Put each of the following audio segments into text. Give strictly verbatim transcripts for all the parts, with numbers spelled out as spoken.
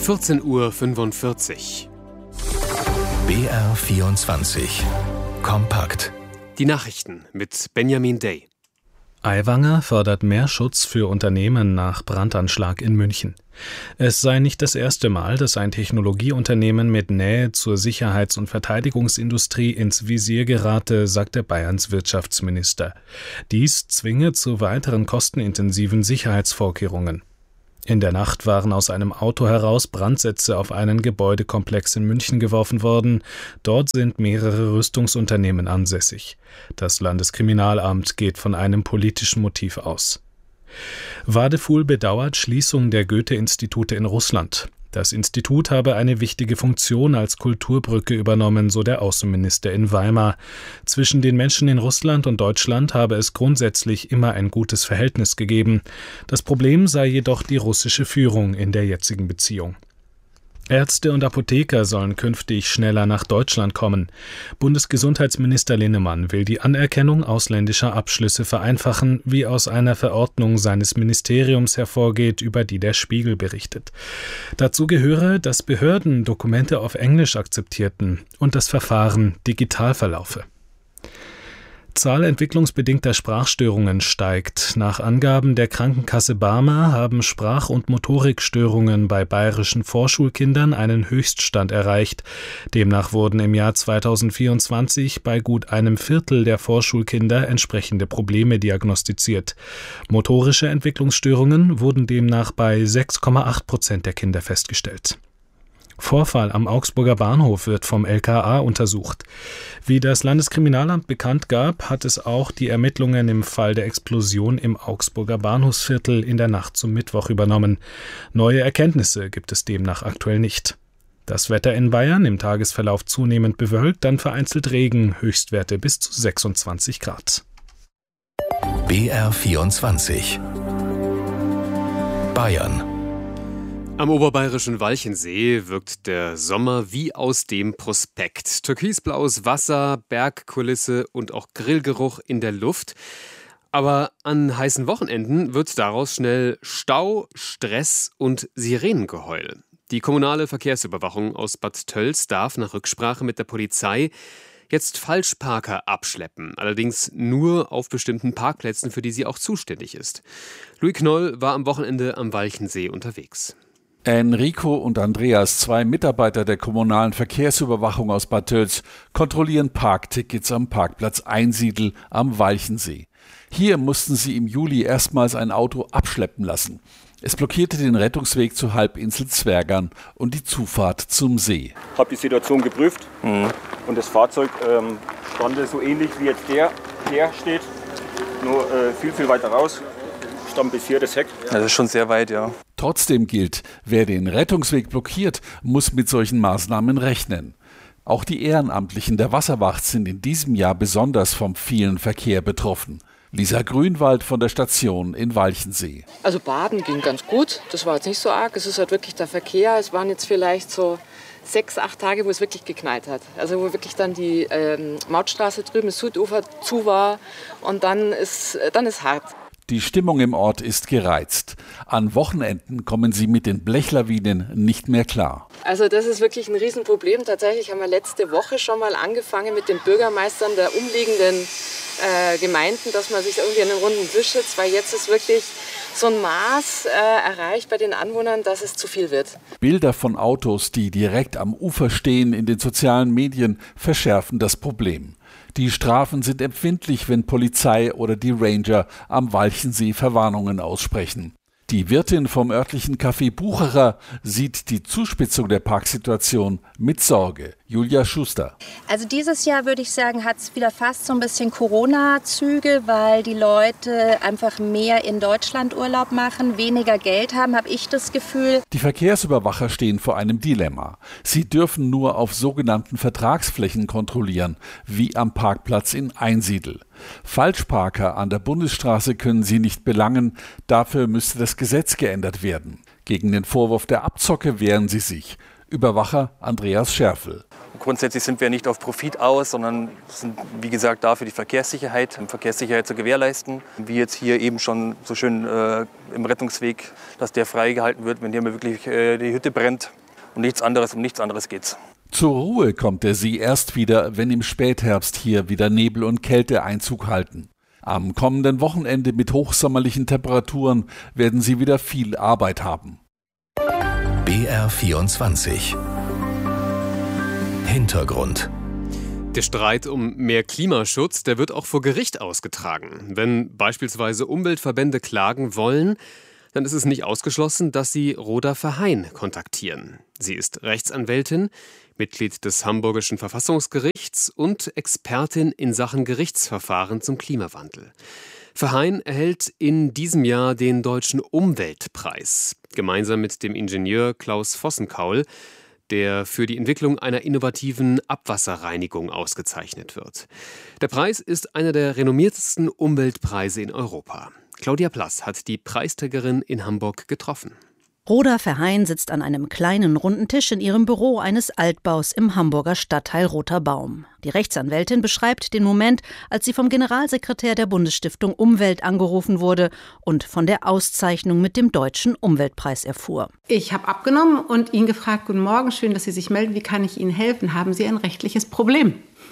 vierzehn Uhr fünfundvierzig. B R vierundzwanzig. Kompakt. Die Nachrichten mit Benjamin Day. Aiwanger fordert mehr Schutz für Unternehmen nach Brandanschlag in München. Es sei nicht das erste Mal, dass ein Technologieunternehmen mit Nähe zur Sicherheits- und Verteidigungsindustrie ins Visier gerate, sagte Bayerns Wirtschaftsminister. Dies zwinge zu weiteren kostenintensiven Sicherheitsvorkehrungen. In der Nacht waren aus einem Auto heraus Brandsätze auf einen Gebäudekomplex in München geworfen worden. Dort sind mehrere Rüstungsunternehmen ansässig. Das Landeskriminalamt geht von einem politischen Motiv aus. Wadefuhl bedauert Schließung der Goethe-Institute in Russland. Das Institut habe eine wichtige Funktion als Kulturbrücke übernommen, so der Außenminister in Weimar. Zwischen den Menschen in Russland und Deutschland habe es grundsätzlich immer ein gutes Verhältnis gegeben. Das Problem sei jedoch die russische Führung in der jetzigen Beziehung. Ärzte und Apotheker sollen künftig schneller nach Deutschland kommen. Bundesgesundheitsminister Linnemann will die Anerkennung ausländischer Abschlüsse vereinfachen, wie aus einer Verordnung seines Ministeriums hervorgeht, über die der Spiegel berichtet. Dazu gehöre, dass Behörden Dokumente auf Englisch akzeptierten und das Verfahren digital verlaufe. Zahl entwicklungsbedingter Sprachstörungen steigt. Nach Angaben der Krankenkasse Barmer haben Sprach- und Motorikstörungen bei bayerischen Vorschulkindern einen Höchststand erreicht. Demnach wurden im Jahr zweitausendvierundzwanzig bei gut einem Viertel der Vorschulkinder entsprechende Probleme diagnostiziert. Motorische Entwicklungsstörungen wurden demnach bei sechs Komma acht Prozent der Kinder festgestellt. Vorfall am Augsburger Bahnhof wird vom L K A untersucht. Wie das Landeskriminalamt bekannt gab, hat es auch die Ermittlungen im Fall der Explosion im Augsburger Bahnhofsviertel in der Nacht zum Mittwoch übernommen. Neue Erkenntnisse gibt es demnach aktuell nicht. Das Wetter in Bayern im Tagesverlauf zunehmend bewölkt, dann vereinzelt Regen, Höchstwerte bis zu sechsundzwanzig Grad. B R vierundzwanzig. Bayern. Am oberbayerischen Walchensee wirkt der Sommer wie aus dem Prospekt. Türkisblaues Wasser, Bergkulisse und auch Grillgeruch in der Luft. Aber an heißen Wochenenden wird daraus schnell Stau, Stress und Sirenengeheul. Die kommunale Verkehrsüberwachung aus Bad Tölz darf nach Rücksprache mit der Polizei jetzt Falschparker abschleppen, allerdings nur auf bestimmten Parkplätzen, für die sie auch zuständig ist. Louis Knoll war am Wochenende am Walchensee unterwegs. Enrico und Andreas, zwei Mitarbeiter der kommunalen Verkehrsüberwachung aus Bad Tölz, kontrollieren Parktickets am Parkplatz Einsiedl am Walchensee. Hier mussten sie im Juli erstmals ein Auto abschleppen lassen. Es blockierte den Rettungsweg zur Halbinsel Zwergern und die Zufahrt zum See. Ich habe die Situation geprüft mhm. und das Fahrzeug ähm, stand so ähnlich wie jetzt der hier steht, nur äh, viel, viel weiter raus. Stand bis hier das Heck. Das ist schon sehr weit, ja. Trotzdem gilt, wer den Rettungsweg blockiert, muss mit solchen Maßnahmen rechnen. Auch die Ehrenamtlichen der Wasserwacht sind in diesem Jahr besonders vom vielen Verkehr betroffen. Lisa Grünwald von der Station in Walchensee. Also Baden ging ganz gut, das war jetzt nicht so arg. Es ist halt wirklich der Verkehr. Es waren jetzt vielleicht so sechs, acht Tage, wo es wirklich geknallt hat. Also wo wirklich dann die ähm, Mautstraße drüben, das Südufer zu war und dann ist, dann ist hart. Die Stimmung im Ort ist gereizt. An Wochenenden kommen sie mit den Blechlawinen nicht mehr klar. Also das ist wirklich ein Riesenproblem. Tatsächlich haben wir letzte Woche schon mal angefangen mit den Bürgermeistern der umliegenden äh, Gemeinden, dass man sich irgendwie an einen runden Tisch sitzt, weil jetzt ist wirklich so ein Maß äh, erreicht bei den Anwohnern, dass es zu viel wird. Bilder von Autos, die direkt am Ufer stehen, in den sozialen Medien verschärfen das Problem. Die Strafen sind empfindlich, wenn Polizei oder die Ranger am Walchensee Verwarnungen aussprechen. Die Wirtin vom örtlichen Café Bucherer sieht die Zuspitzung der Parksituation mit Sorge. Julia Schuster. Also dieses Jahr würde ich sagen, hat es wieder fast so ein bisschen Corona-Züge, weil die Leute einfach mehr in Deutschland Urlaub machen, weniger Geld haben, habe ich das Gefühl. Die Verkehrsüberwacher stehen vor einem Dilemma. Sie dürfen nur auf sogenannten Vertragsflächen kontrollieren, wie am Parkplatz in Einsiedl. Falschparker an der Bundesstraße können sie nicht belangen, dafür müsste das Gesetz geändert werden. Gegen den Vorwurf der Abzocke wehren sie sich. Überwacher Andreas Scherfel. Grundsätzlich sind wir nicht auf Profit aus, sondern sind, wie gesagt, da für die Verkehrssicherheit, um Verkehrssicherheit zu gewährleisten. Wie jetzt hier eben schon so schön äh, im Rettungsweg, dass der freigehalten wird, wenn hier mal wirklich äh, die Hütte brennt. Und nichts anderes, um nichts anderes geht's. Zur Ruhe kommt der See erst wieder, wenn im Spätherbst hier wieder Nebel und Kälte Einzug halten. Am kommenden Wochenende mit hochsommerlichen Temperaturen werden sie wieder viel Arbeit haben. B R vierundzwanzig Hintergrund. Der Streit um mehr Klimaschutz, der wird auch vor Gericht ausgetragen. Wenn beispielsweise Umweltverbände klagen wollen, dann ist es nicht ausgeschlossen, dass sie Roda Verheyen kontaktieren. Sie ist Rechtsanwältin, Mitglied des Hamburgischen Verfassungsgerichts und Expertin in Sachen Gerichtsverfahren zum Klimawandel. Verheyen erhält in diesem Jahr den Deutschen Umweltpreis, gemeinsam mit dem Ingenieur Klaus Vossenkaul, der für die Entwicklung einer innovativen Abwasserreinigung ausgezeichnet wird. Der Preis ist einer der renommiertesten Umweltpreise in Europa. Claudia Plass hat die Preisträgerin in Hamburg getroffen. Roda Verheyen sitzt an einem kleinen runden Tisch in ihrem Büro eines Altbaus im Hamburger Stadtteil Roter Baum. Die Rechtsanwältin beschreibt den Moment, als sie vom Generalsekretär der Bundesstiftung Umwelt angerufen wurde und von der Auszeichnung mit dem Deutschen Umweltpreis erfuhr. Ich habe abgenommen und ihn gefragt: Guten Morgen, schön, dass Sie sich melden. Wie kann ich Ihnen helfen? Haben Sie ein rechtliches Problem?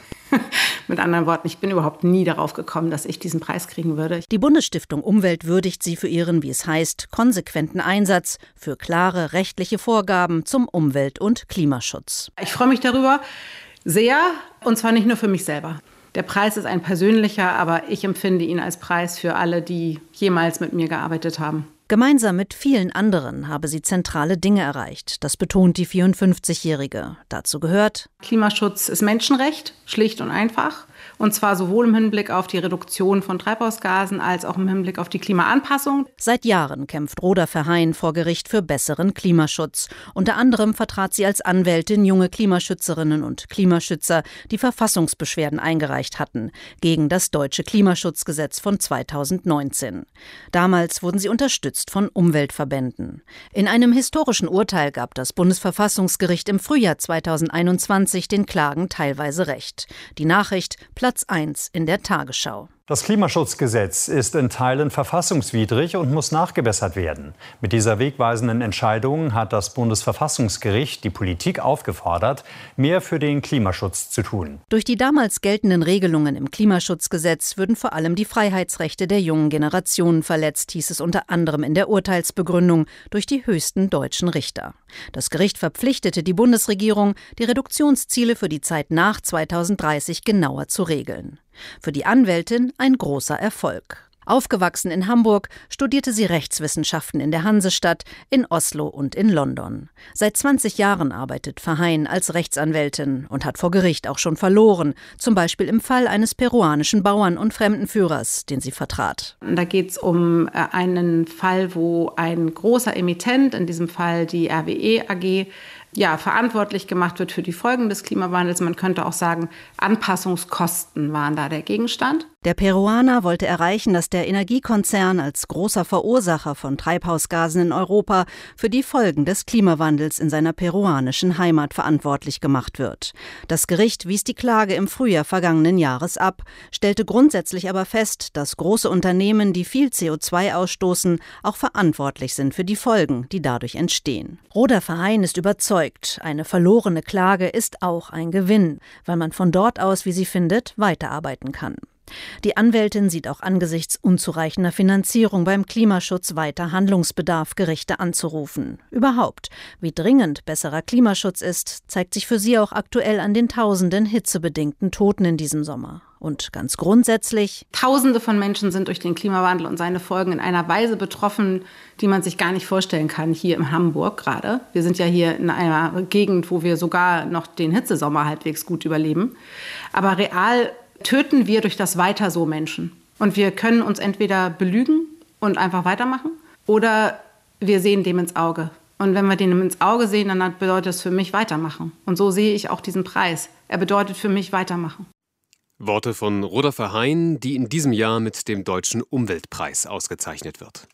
Mit anderen Worten, ich bin überhaupt nie darauf gekommen, dass ich diesen Preis kriegen würde. Die Bundesstiftung Umwelt würdigt sie für ihren, wie es heißt, konsequenten Einsatz für klare rechtliche Vorgaben zum Umwelt- und Klimaschutz. Ich freue mich darüber sehr, und zwar nicht nur für mich selber. Der Preis ist ein persönlicher, aber ich empfinde ihn als Preis für alle, die jemals mit mir gearbeitet haben. Gemeinsam mit vielen anderen habe sie zentrale Dinge erreicht. Das betont die vierundfünfzigjährige. Dazu gehört: Klimaschutz ist Menschenrecht, schlicht und einfach. Und zwar sowohl im Hinblick auf die Reduktion von Treibhausgasen als auch im Hinblick auf die Klimaanpassung. Seit Jahren kämpft Roda Verheyen vor Gericht für besseren Klimaschutz. Unter anderem vertrat sie als Anwältin junge Klimaschützerinnen und Klimaschützer, die Verfassungsbeschwerden eingereicht hatten gegen das deutsche Klimaschutzgesetz von zweitausendneunzehn. Damals wurden sie unterstützt von Umweltverbänden. In einem historischen Urteil gab das Bundesverfassungsgericht im Frühjahr zweitausendeinundzwanzig den Klagen teilweise Recht. Die Nachricht Platz eins in der Tagesschau. Das Klimaschutzgesetz ist in Teilen verfassungswidrig und muss nachgebessert werden. Mit dieser wegweisenden Entscheidung hat das Bundesverfassungsgericht die Politik aufgefordert, mehr für den Klimaschutz zu tun. Durch die damals geltenden Regelungen im Klimaschutzgesetz würden vor allem die Freiheitsrechte der jungen Generationen verletzt, hieß es unter anderem in der Urteilsbegründung durch die höchsten deutschen Richter. Das Gericht verpflichtete die Bundesregierung, die Reduktionsziele für die Zeit nach zweitausenddreißig genauer zu regeln. Für die Anwältin ein großer Erfolg. Aufgewachsen in Hamburg, studierte sie Rechtswissenschaften in der Hansestadt, in Oslo und in London. Seit zwanzig Jahren arbeitet Verheyen als Rechtsanwältin und hat vor Gericht auch schon verloren, zum Beispiel im Fall eines peruanischen Bauern und Fremdenführers, den sie vertrat. Da geht es um einen Fall, wo ein großer Emittent, in diesem Fall die R W E A G, ja, verantwortlich gemacht wird für die Folgen des Klimawandels. Man könnte auch sagen, Anpassungskosten waren da der Gegenstand. Der Peruaner wollte erreichen, dass der Energiekonzern als großer Verursacher von Treibhausgasen in Europa für die Folgen des Klimawandels in seiner peruanischen Heimat verantwortlich gemacht wird. Das Gericht wies die Klage im Frühjahr vergangenen Jahres ab, stellte grundsätzlich aber fest, dass große Unternehmen, die viel C O zwei ausstoßen, auch verantwortlich sind für die Folgen, die dadurch entstehen. Roda Verheyen ist überzeugt, eine verlorene Klage ist auch ein Gewinn, weil man von dort aus, wie sie findet, weiterarbeiten kann. Die Anwältin sieht auch angesichts unzureichender Finanzierung beim Klimaschutz weiter Handlungsbedarf, Gerichte anzurufen. Überhaupt, wie dringend besserer Klimaschutz ist, zeigt sich für sie auch aktuell an den tausenden hitzebedingten Toten in diesem Sommer. Und ganz grundsätzlich: Tausende von Menschen sind durch den Klimawandel und seine Folgen in einer Weise betroffen, die man sich gar nicht vorstellen kann, hier in Hamburg gerade. Wir sind ja hier in einer Gegend, wo wir sogar noch den Hitzesommer halbwegs gut überleben. Aber real töten wir durch das Weiter so Menschen. Und wir können uns entweder belügen und einfach weitermachen, oder wir sehen dem ins Auge. Und wenn wir dem ins Auge sehen, dann bedeutet es für mich weitermachen. Und so sehe ich auch diesen Preis. Er bedeutet für mich weitermachen. Worte von Roda Verheyen, die in diesem Jahr mit dem Deutschen Umweltpreis ausgezeichnet wird.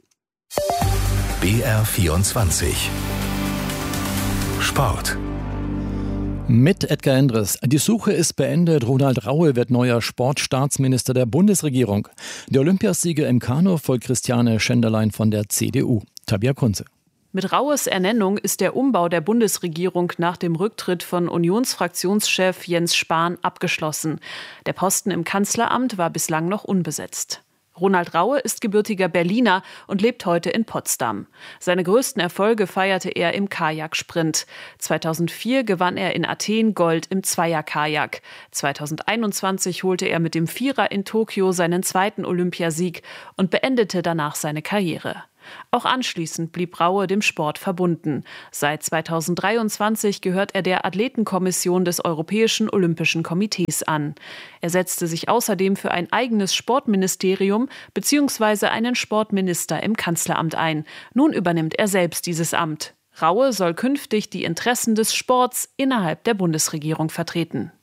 B R vierundzwanzig Sport. Mit Edgar Endres. Die Suche ist beendet. Ronald Raue wird neuer Sportstaatsminister der Bundesregierung. Der Olympiasieger im Kanu folgt Christiane Schenderlein von der C D U. Tabia Kunze. Mit Raues Ernennung ist der Umbau der Bundesregierung nach dem Rücktritt von Unionsfraktionschef Jens Spahn abgeschlossen. Der Posten im Kanzleramt war bislang noch unbesetzt. Ronald Raue ist gebürtiger Berliner und lebt heute in Potsdam. Seine größten Erfolge feierte er im Kajaksprint. zweitausendvier gewann er in Athen Gold im Zweierkajak. zweitausendeinundzwanzig holte er mit dem Vierer in Tokio seinen zweiten Olympiasieg und beendete danach seine Karriere. Auch anschließend blieb Raue dem Sport verbunden. Seit zweitausenddreiundzwanzig gehört er der Athletenkommission des Europäischen Olympischen Komitees an. Er setzte sich außerdem für ein eigenes Sportministerium bzw. einen Sportminister im Kanzleramt ein. Nun übernimmt er selbst dieses Amt. Raue soll künftig die Interessen des Sports innerhalb der Bundesregierung vertreten.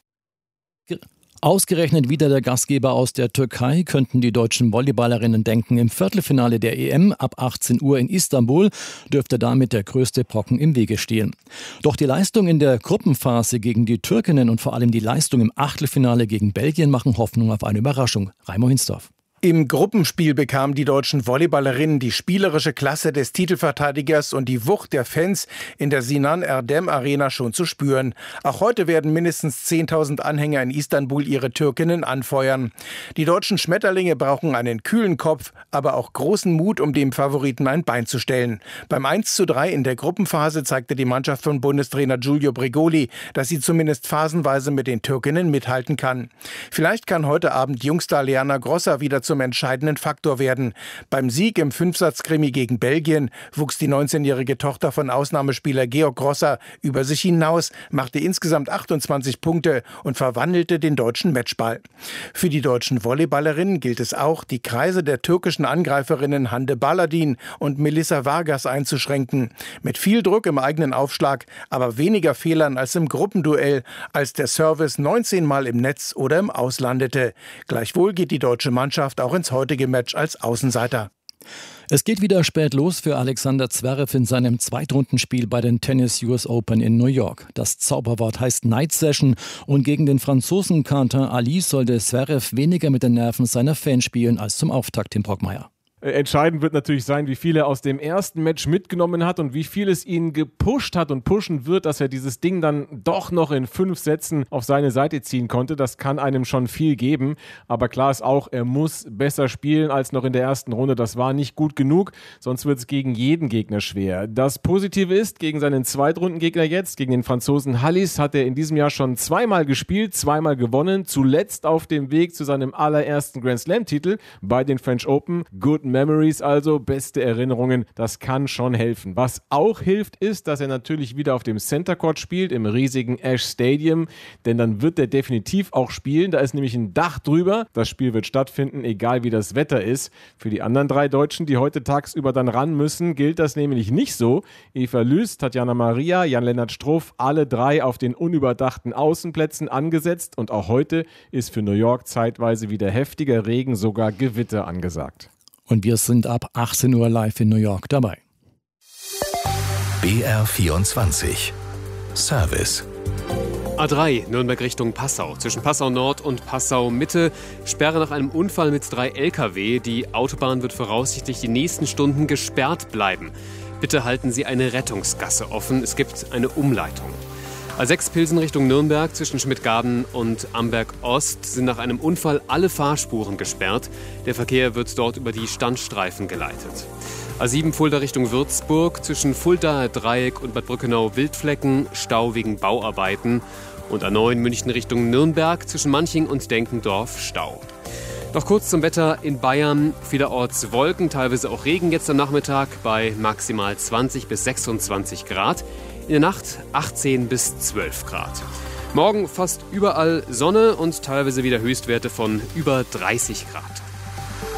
Ausgerechnet wieder der Gastgeber aus der Türkei, könnten die deutschen Volleyballerinnen denken. Im Viertelfinale der E M ab achtzehn Uhr in Istanbul dürfte damit der größte Brocken im Wege stehen. Doch die Leistung in der Gruppenphase gegen die Türkinnen und vor allem die Leistung im Achtelfinale gegen Belgien machen Hoffnung auf eine Überraschung. Raimo Hinsdorf. Im Gruppenspiel bekamen die deutschen Volleyballerinnen die spielerische Klasse des Titelverteidigers und die Wucht der Fans in der Sinan Erdem Arena schon zu spüren. Auch heute werden mindestens zehntausend Anhänger in Istanbul ihre Türkinnen anfeuern. Die deutschen Schmetterlinge brauchen einen kühlen Kopf, aber auch großen Mut, um dem Favoriten ein Bein zu stellen. Beim eins zu drei in der Gruppenphase zeigte die Mannschaft von Bundestrainer Giulio Brigoli, dass sie zumindest phasenweise mit den Türkinnen mithalten kann. Vielleicht kann heute Abend Jungstar Liana Grossa wieder zum entscheidenden Faktor werden. Beim Sieg im Fünfsatz-Krimi gegen Belgien wuchs die neunzehnjährige Tochter von Ausnahmespieler Georg Grossa über sich hinaus, machte insgesamt achtundzwanzig Punkte und verwandelte den deutschen Matchball. Für die deutschen Volleyballerinnen gilt es auch, die Kreise der türkischen Angreiferinnen Hande Baladin und Melissa Vargas einzuschränken. Mit viel Druck im eigenen Aufschlag, aber weniger Fehlern als im Gruppenduell, als der Service neunzehn Mal im Netz oder im Aus landete. Gleichwohl geht die deutsche Mannschaft auch ins heutige Match als Außenseiter. Es geht wieder spät los für Alexander Zverev in seinem Zweitrundenspiel bei den Tennis U S Open in New York. Das Zauberwort heißt Night Session und gegen den Franzosen Quentin Ali sollte Zverev weniger mit den Nerven seiner Fans spielen als zum Auftakt, Tim Brockmeier. Entscheidend wird natürlich sein, wie viel er aus dem ersten Match mitgenommen hat und wie viel es ihn gepusht hat und pushen wird, dass er dieses Ding dann doch noch in fünf Sätzen auf seine Seite ziehen konnte. Das kann einem schon viel geben. Aber klar ist auch, er muss besser spielen als noch in der ersten Runde. Das war nicht gut genug, sonst wird es gegen jeden Gegner schwer. Das Positive ist, gegen seinen Zweitrundengegner jetzt, gegen den Franzosen Hallis, hat er in diesem Jahr schon zweimal gespielt, zweimal gewonnen. Zuletzt auf dem Weg zu seinem allerersten Grand Slam-Titel bei den French Open. Good Memories, also beste Erinnerungen, das kann schon helfen. Was auch hilft, ist, dass er natürlich wieder auf dem Center Court spielt, im riesigen Ash Stadium, denn dann wird er definitiv auch spielen. Da ist nämlich ein Dach drüber. Das Spiel wird stattfinden, egal wie das Wetter ist. Für die anderen drei Deutschen, die heute tagsüber dann ran müssen, gilt das nämlich nicht so. Eva Lüß, Tatjana Maria, Jan-Lennart Struff, alle drei auf den unüberdachten Außenplätzen angesetzt und auch heute ist für New York zeitweise wieder heftiger Regen, sogar Gewitter angesagt. Und wir sind ab achtzehn Uhr live in New York dabei. B R vierundzwanzig Service. A drei, Nürnberg Richtung Passau. Zwischen Passau Nord und Passau Mitte. Sperre nach einem Unfall mit drei L K W. Die Autobahn wird voraussichtlich die nächsten Stunden gesperrt bleiben. Bitte halten Sie eine Rettungsgasse offen. Es gibt eine Umleitung. A sechs Pilsen Richtung Nürnberg zwischen Schmidtgaden und Amberg Ost sind nach einem Unfall alle Fahrspuren gesperrt. Der Verkehr wird dort über die Standstreifen geleitet. A sieben Fulda Richtung Würzburg zwischen Fuldaer Dreieck und Bad Brückenau Wildflecken, Stau wegen Bauarbeiten. Und A neun München Richtung Nürnberg zwischen Manching und Denkendorf Stau. Noch kurz zum Wetter in Bayern. Vielerorts Wolken, teilweise auch Regen jetzt am Nachmittag bei maximal zwanzig bis sechsundzwanzig Grad. In der Nacht achtzehn bis zwölf Grad. Morgen fast überall Sonne und teilweise wieder Höchstwerte von über dreißig Grad.